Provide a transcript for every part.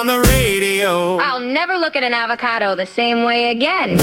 on the radio. I'll never look at an avocado the same way again.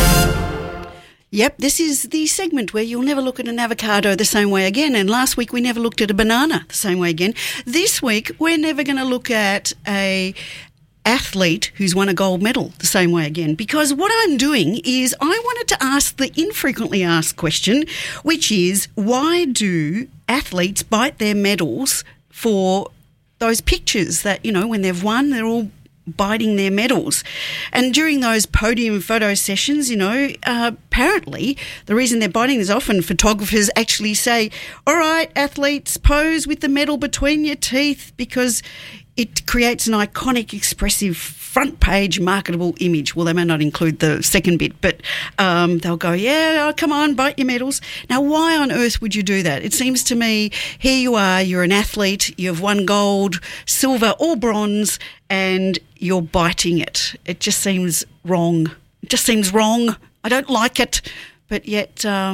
Yep, this is the segment where you'll never look at an avocado the same way again. And last week we never looked at a banana the same way again. This week we're never going to look at a athlete who's won a gold medal the same way again, because what I'm doing is I wanted to ask the infrequently asked question, which is, why do athletes bite their medals for those pictures that, you know, when they've won, they're all biting their medals? And during those podium photo sessions, you know, apparently the reason they're biting is often photographers actually say, all right, athletes, pose with the medal between your teeth, because it creates an iconic, expressive, front page marketable image. Well, they may not include the second bit, but they'll go, yeah, oh, come on, bite your medals. Now, why on earth would you do that? It seems to me, here you are, you're an athlete, you've won gold, silver or bronze, and you're biting it. It just seems wrong. It just seems wrong. I don't like it. But yet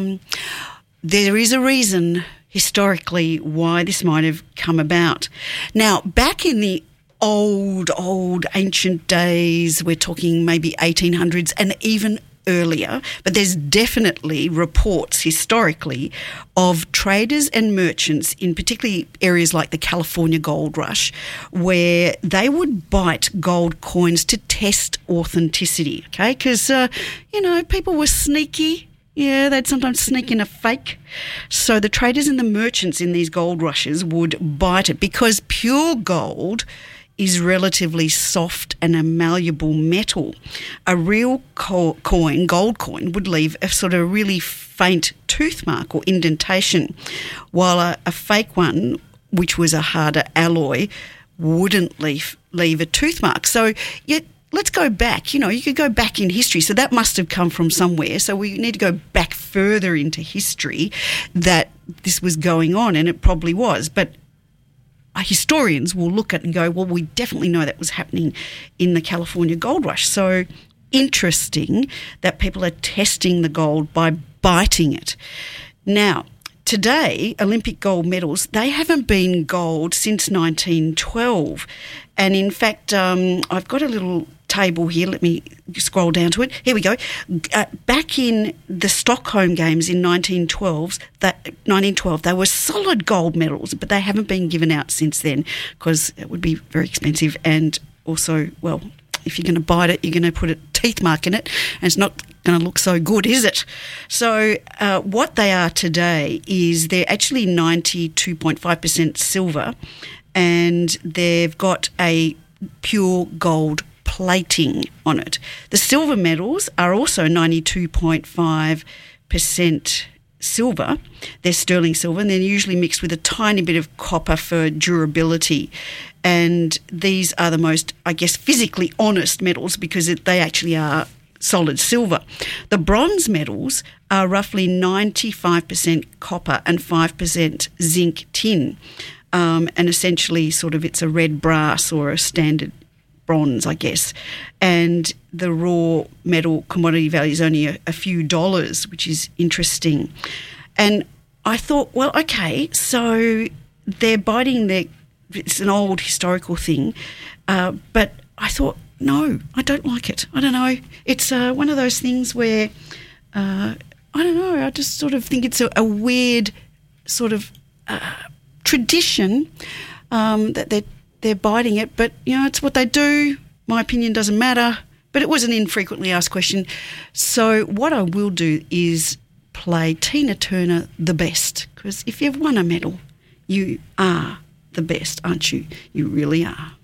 there is a reason historically why this might have come about. Now, back in the old ancient days, we're talking maybe 1800s and even earlier, but there's definitely reports historically of traders and merchants in particularly areas like the California gold rush, where they would bite gold coins to test authenticity, okay? Because, you know, people were sneaky. Yeah, they'd sometimes sneak in a fake. So the traders and the merchants in these gold rushes would bite it, because pure gold is relatively soft and a malleable metal. A real coin, gold coin, would leave a sort of really faint tooth mark or indentation, while a fake one, which was a harder alloy, wouldn't leave a tooth mark. So let's go back. You know, you could go back in history. So that must have come from somewhere. So we need to go back further into history that this was going on, and it probably was. But historians will look at it and go, well, we definitely know that was happening in the California gold rush. So interesting that people are testing the gold by biting it. Now, today, Olympic gold medals, they haven't been gold since 1912. And in fact, I've got a little table here. Let me scroll down to it. Here we go. Back in the Stockholm Games in 1912, they were solid gold medals, but they haven't been given out since then, because it would be very expensive, and also, well, if you're going to bite it, you're going to put a teeth mark in it, and it's not going to look so good, is it? So what they are today is they're actually 92.5% silver, and they've got a pure gold plating on it. The silver medals are also 92.5% silver. They're sterling silver, and they're usually mixed with a tiny bit of copper for durability. And these are the most, I guess, physically honest medals, because they actually are solid silver. The bronze medals are roughly 95% copper and 5% zinc tin. And essentially sort of it's a red brass or a standard bronze, I guess. And the raw metal commodity value is only a few dollars, which is interesting. And I thought, well, okay, so they're biting it's an old historical thing, but I thought, no, I don't like it. I don't know. It's one of those things where, I don't know, I just sort of think it's a weird sort of tradition that they're biting it, but, you know, it's what they do. My opinion doesn't matter, but it was an infrequently asked question. So what I will do is play Tina Turner, The Best, because if you've won a medal, you are the best, aren't you? You really are.